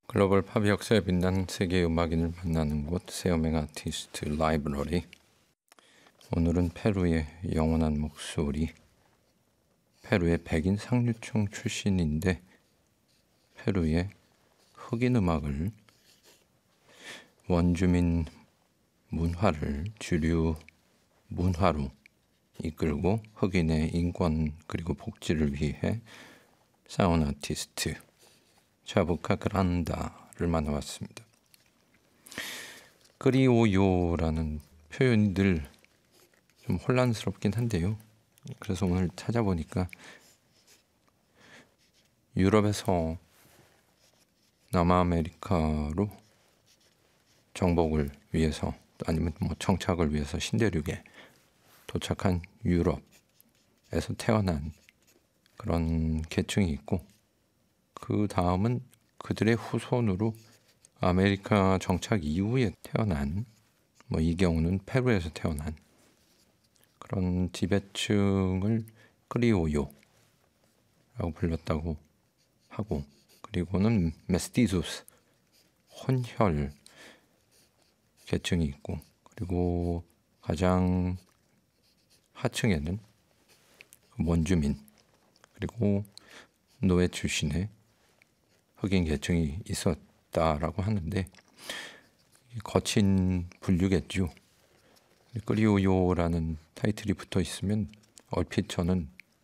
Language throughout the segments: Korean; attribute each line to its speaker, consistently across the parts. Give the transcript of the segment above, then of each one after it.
Speaker 1: 글로벌 팝 역사에 빛난 세계 음악인을 만나는 곳 세어맹 아티스트 라이브러리. 오늘은 페루의 영원한 목소리, 페루의 백인 상류층 출신인데 페루의 흑인 음악을, 원주민 문화를 주류 문화로 이끌고 흑인의 인권 그리고 복지를 위해 싸운 아티스트 차부카 그란다를 만나봤습니다. 크리오요라는 표현이 늘 좀 혼란스럽긴 한데요. 그래서 오늘 찾아보니까 유럽에서 남아메리카로 정복을 위해서 아니면 정착을 위해서 신대륙에 도착한 유럽에서 태어난 그런 계층이 있고, 그 다음은 그들의 후손으로 아메리카 정착 이후에 태어난, 이 경우는 페루에서 태어난 그런 지배층을 크리오요라고 불렀다고 하고, 그리고는 메스티조스, 혼혈 계층이 있고, 그리고 가장 하층에는 원주민, 그리고 노예 출신의 흑인 계층이 있었다라고 하는데, 거친 분류겠죠. 크리오요라는 타이틀이 붙어 있으면 얼핏 저는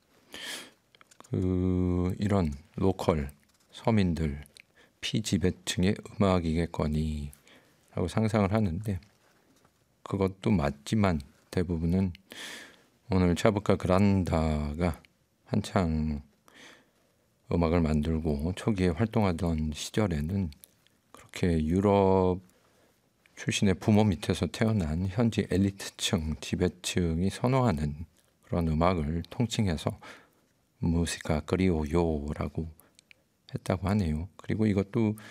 Speaker 1: 이런 로컬 서민들 피지배층의 음악이겠거니 라고 상상을 하는데, 그것도 맞지만 대부분은 오늘 차부카 그란다가 한창 음악을 만들고 초기에 활동하던 시절에는 그렇게 유럽 출신의 부모 밑에서 태어난 현지 엘리트층, 지배층이 선호하는 그런 음악을 통칭해서 무시카 크리오요라고 했다고 하네요. 그리고 이것도